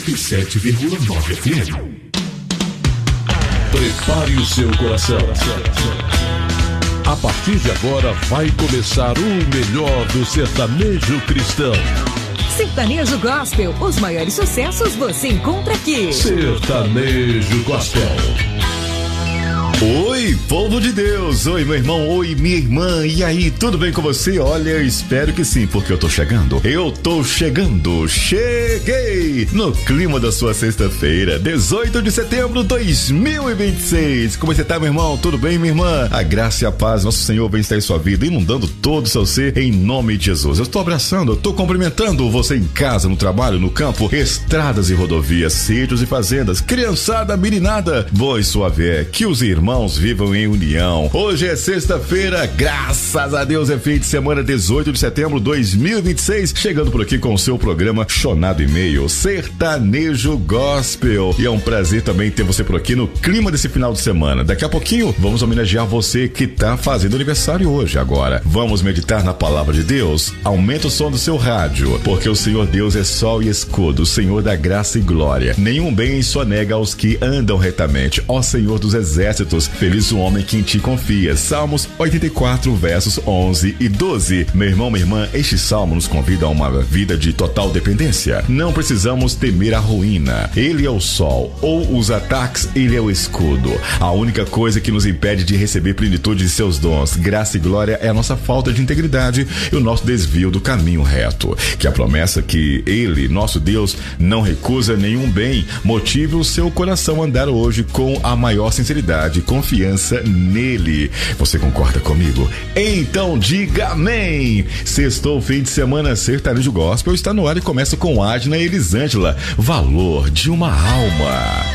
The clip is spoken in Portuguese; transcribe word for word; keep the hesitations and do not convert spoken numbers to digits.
sete vírgula nove F M. Prepare o seu coração. A partir de agora vai começar o melhor do sertanejo cristão. Sertanejo Gospel, os maiores sucessos você encontra aqui. Sertanejo Gospel. Oi, povo de Deus, oi meu irmão, oi minha irmã, e aí, tudo bem com você? Olha, eu espero que sim, porque eu tô chegando, eu tô chegando, cheguei no clima da sua sexta-feira, dezoito de setembro de dois mil e vinte e seis. Como você tá, meu irmão? Tudo bem, minha irmã? A graça e a paz, nosso Senhor vem estar em sua vida, inundando todo o seu ser, em nome de Jesus. Eu tô abraçando, eu tô cumprimentando você em casa, no trabalho, no campo, estradas e rodovias, sítios e fazendas, criançada, meninada, boa e suave é, que os irmãos Irmãos vivam em união. Hoje é sexta-feira, graças a Deus é fim de semana, dezoito de setembro de dois mil e vinte e seis, chegando por aqui com o seu programa Chonado e Meio, Sertanejo Gospel. E é um prazer também ter você por aqui no clima desse final de semana. Daqui a pouquinho vamos homenagear você que tá fazendo aniversário hoje. Agora vamos meditar na palavra de Deus. Aumenta o som do seu rádio, porque o Senhor Deus é sol e escudo, o Senhor da graça e glória. Nenhum bem sonega aos que andam retamente. Ó Senhor dos exércitos, feliz o homem que em ti confia. Salmos oitenta e quatro, versos onze e doze. Meu irmão, minha irmã, este salmo nos convida a uma vida de total dependência. Não precisamos temer a ruína. Ele é o sol, ou os ataques, ele é o escudo. A única coisa que nos impede de receber plenitude de seus dons, graça e glória, é a nossa falta de integridade e o nosso desvio do caminho reto. Que a promessa que ele, nosso Deus, não recusa nenhum bem, motive o seu coração a andar hoje com a maior sinceridade, confiança nele. Você concorda comigo? Então diga amém! Sextou, fim de semana, Sertanejo Gospel está no ar e começa com Adna e Elisângela, Valor de uma Alma.